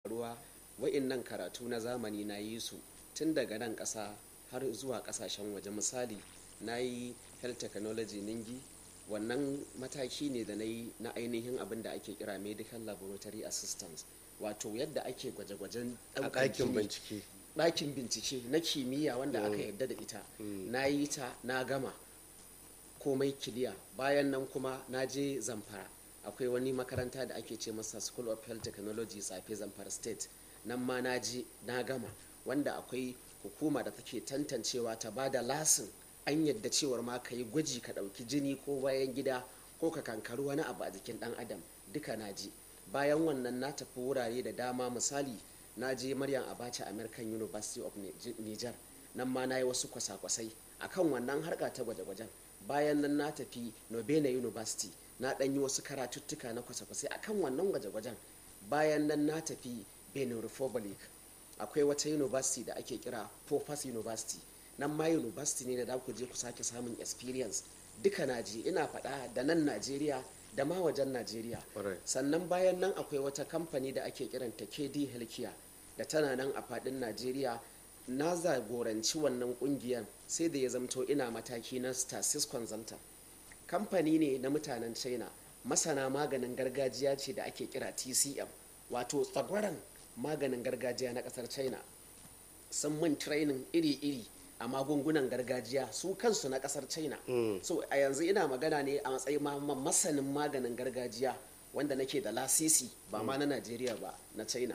ruwa wa'innan karatu na zamani na yi su tun daga nan ƙasa har zuwa ƙasashen waje. Misali, na yi health technology ningi, wannan mataki ne da na yi na ainihin abin da ake kira medical laboratory assistance, wato yadda ake gwaje-gwajen ɗakin bincike na kimiyya wanda aka yarda da ita. Na yi ta, na gama komai kiliya. Bayan nan kuma na je Zamfara, akwai wani makaranta da ake ce masa School of Health Technology Tsafe Zamfara State, nan ma na je na gama, wanda akwai hukuma da take tantancewa ta ba da lasin an yadda cewar ma ka yi gwaji ka ɗauki jini ko bayan gida ko ka kankari wani abu a jikin ɗan adam, duka na ji. Bayan wannan na tafi wurare da dama. Misali, na je Maryam Abacha American University of Niger, nan ma na yi wasu kwasa-kwasai akan wannan harka ta gwaje-gwajen. Bayan nan na tafi Nobena University, na ɗan yi wasu karatuttuka na kwasa-kwasai akan wannan gwaje-gwajen. Bayan nan na tafi Benin Republic, akwai wata university da ake kira Purpose University, nan ma university ne da za ku je ku sake samun experience. Duka na je, ina faɗa da nan Najeriya da ma wajen Najeriya. Sannan bayan nan akwai wata kamfani da ake kiranta KD Healthcare da tana nan a faɗin Najeriya. Na zagoranci wannan kungiyar sai da ya zamto ina mataki na Stasis Consultant. Kamfani ne na mutanen China, masana maganin gargajiya ce da ake kira TCM, wato tsagwaron maganin gargajiya na kasar China. Sun mun training iri-iri a magungunan gargajiya su kansu na kasar China. So a yanzu ina magana ne a matsayin masanin maganin gargajiya wanda nake da lasisi ba ma na Najeriya ba, na China.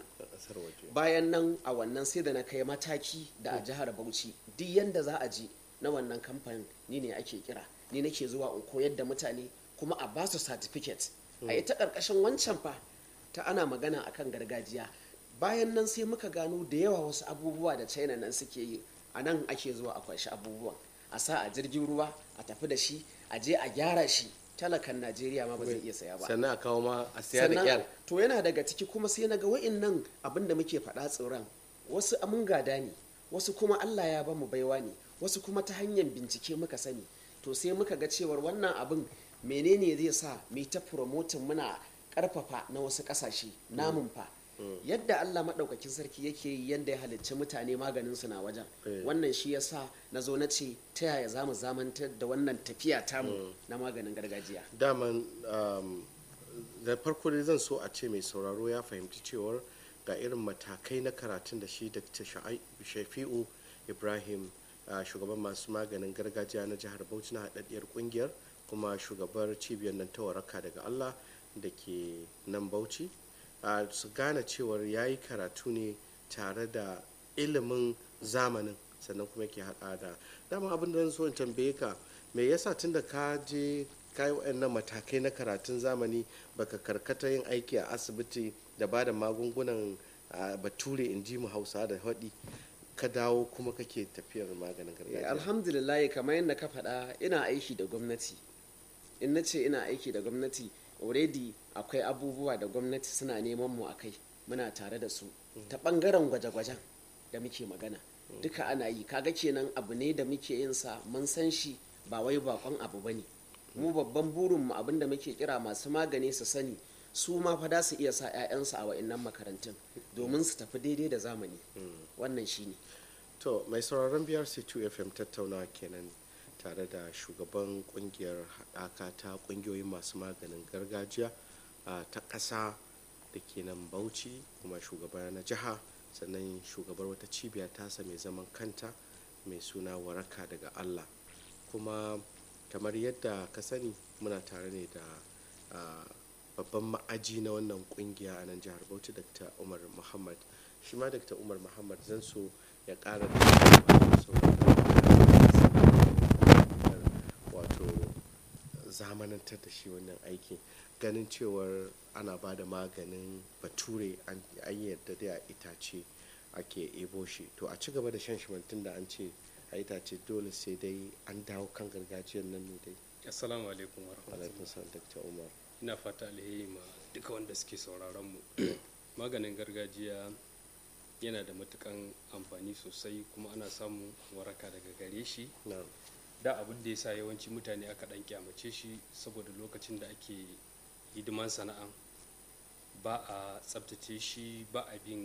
Bayan nan a wannan sai da na kai mataki da a jihar Bauchi, duk yanda za a ji na wannan kamfanin ni ne ake kira, ni nake zuwa in koyar da mutane kuma a basu certificate. A ita karkashin wancan fa ta ana magana akan gargajiya. Bayan nan sai muka gano da yawa wasu abubuwa da China nan suke yi, a nan ake zuwa a kwashi abubuwan, a sa a jirgin ruwa a tafi da shi, a je a gyara shi, talakan Najeriya ma ba zai iya saya ba, sannan a kawo ma a siya da kyar. To yana daga ciki kuma sai na ga wa'innan abin da muke faɗa tsoron, wasu mun gada ne, wasu kuma Allah ya ba mu baiwa ne, wasu kuma ta hanyar bincike muka sani. To sai muka ga cewar wannan abin menene zai sa mu ta promoting, muna karfafa na wasu kasashe namun fa. Yadda Allah maɗaukakin sarki yake yi, yadda ya halicci mutane maganin su na wajen. Wannan shi yasa na zo na ce ta yaya za mu zamantar da wannan tafiya tamu na maganin gargajiya. Daman da farko dai zan so a ce mai sauraro ya fahimci cewar ga irin matakai na karatun da shi Dr. Shafi'u Ibrahim, shugaban masu maganin gargajiya na jihar Bauchi na haɗaɗɗiyar ƙungiyar, kuma shugabar cibiyar nan ta waraka daga Allah da ke nan Bauchi, su gane cewar ya yi karatu ne tare da ilimin zamanin, sannan kuma ke haɗa da dama. Abin da zan so in tambaye ka, me yasa tun da ka je ka yi waɗannan matakai na karatun zamani baka karkata yin aiki a asibiti da ba da magungunan bature, in ji mu Hausa da haɗi, ka dawo kuma kake tafiyar maganin gargajiya? Alhamdulillah, kamar yadda ka faɗa, ina aiki da gwamnati. In na ce ina aiki da gwamnati, already akwai abubuwa da gwamnati suna neman mu akai, muna tare da su ta ɓangaren gwaje-gwajen da muke magana. Duka ana yi, kaga kenan abu ne da muke yin sa, mun san shi, ba wai bakon abu bane. Mu babban burinmu abin da muke kira masu magani su sani, su ma fa da su iya sa 'ya'yansu a wa'annan makarantun domin su tafi daidai da zamani. Wannan shine. To mai sauraron BRC2 FM tattaunawa kenan tare da shugaban kungiyar haɗaka ta kungiyoyin masu maganin gargajiya ta ƙasa da ke nan Bauchi, kuma shugaba na jiha, sannan shugabar wata cibiya tasa mai zaman kanta mai suna waraka daga Allah. Kuma kamar yadda ka sani, muna tare ne da babban ma'aji na wannan kungiya a nan jihar Bauchi, Dr. Umar Muhammad. Shi ma Dr. Umar Muhammad zan so ya ƙara wato zamanantar da shi wannan aiki, ganin cewar ana ba da maganin bature an yadda da itace ake ebo shi. To a ci gaba da shan shi tun da an ce a itace dole sai dai an dawo kan gargajiyar nan ne dai. Assalamu alaikum wa rahmatullahi. Dr. Umar, ina fata alheri ma duka wanda suke sauraron mu. Maganin gargajiya yana da matukan amfani sosai, kuma ana samun waraka daga gare shi. Da abin da ya sa yawanci mutane aka dan kyamace shi, saboda lokacin da ake hidiman sana'an ba a tsabtace shi, ba a bin